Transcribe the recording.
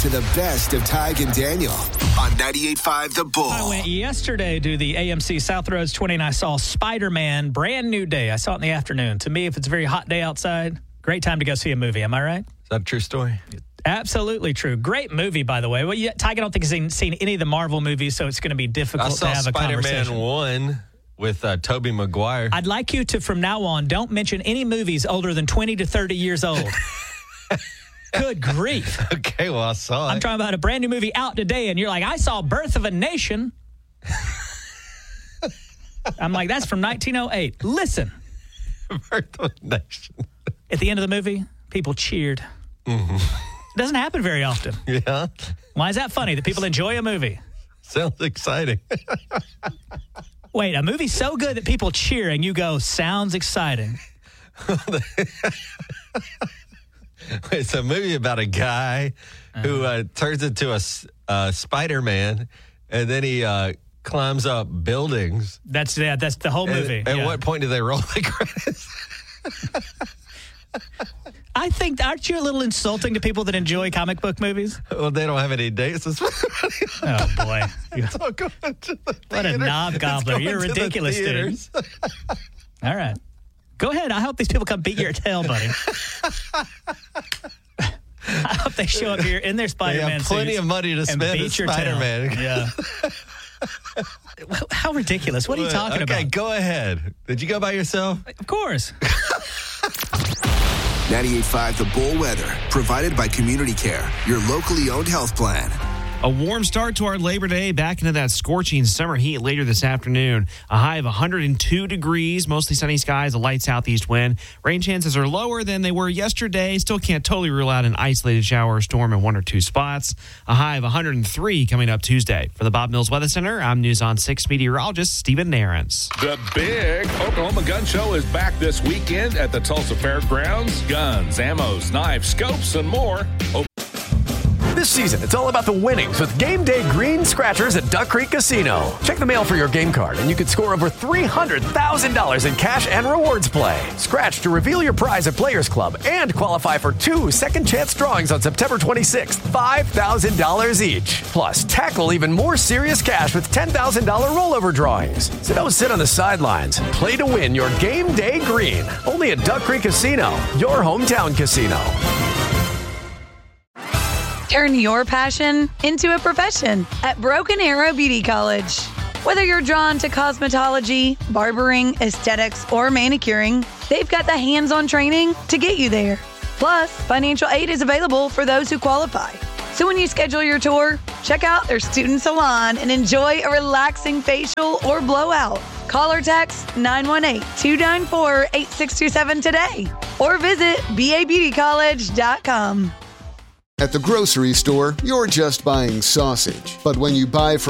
to the best of Tig and Daniel on 98.5 The Bull. I went yesterday to the AMC South Roads 20 and I saw Spider-Man, brand new day. I saw it in the afternoon. To me, if it's a very hot day outside, great time to go see a movie. Am I right? Is that a true story? Absolutely true. Tig, by the way. Well, I don't think he's seen any of the Marvel movies, so it's going to be difficult to have a conversation. I saw Spider-Man 1 with Tobey Maguire. I'd like you to, from now on, don't mention any movies older than 20 to 30 years old. Good grief. Okay, well, I saw it. I'm talking about a brand new movie out today, and you're like, I saw Birth of a Nation. I'm like, that's from 1908. Listen. Birth of a Nation. At the end of the movie, people cheered. Mm-hmm. It doesn't happen very often. Yeah. Why is that funny, that people enjoy a movie? Sounds exciting. Wait, a movie so good that people cheer and you go, sounds exciting. It's a movie about a guy who turns into a Spider-Man, and then he climbs up buildings. That's the whole movie. At what point do they roll the credits? I think, aren't you a little insulting to people that enjoy comic book movies? Well, they don't have any dates. Oh, boy. What a knob gobbler. You're ridiculous, dude. All right. Go ahead. I hope these people come beat your tail, buddy. I hope they show up here in their Spider-Man suits. They have plenty of money to spend as Spider-Man. Yeah. How ridiculous. What are you talking about? Okay, go ahead. Did you go by yourself? Of course. 98.5 The Bull weather, provided by Community Care, your locally owned health plan. A warm start to our Labor Day, back into that scorching summer heat later this afternoon. A high of 102 degrees, mostly sunny skies, a light southeast wind. Rain chances are lower than they were yesterday. Still can't totally rule out an isolated shower or storm in one or two spots. A high of 103 coming up Tuesday. For the Bob Mills Weather Center, I'm News on 6 meteorologist Stephen Nairns. The big Oklahoma Gun Show is back this weekend at the Tulsa Fairgrounds. Guns, ammos, knives, scopes, and more. This season, it's all about the winnings with Game Day Green Scratchers at Duck Creek Casino. Check the mail for your game card, and you could score over $300,000 in cash and rewards play. Scratch to reveal your prize at Players Club and qualify for 2 second-chance drawings on September 26th, $5,000 each. Plus, tackle even more serious cash with $10,000 rollover drawings. So don't sit on the sidelines. Play to win your Game Day Green. Only at Duck Creek Casino, your hometown casino. Turn your passion into a profession at Broken Arrow Beauty College. Whether you're drawn to cosmetology, barbering, aesthetics, or manicuring, they've got the hands-on training to get you there. Plus, financial aid is available for those who qualify. So when you schedule your tour, check out their student salon and enjoy a relaxing facial or blowout. Call or text 918-294-8627 today or visit babeautycollege.com. At the grocery store, you're just buying sausage. But when you buy from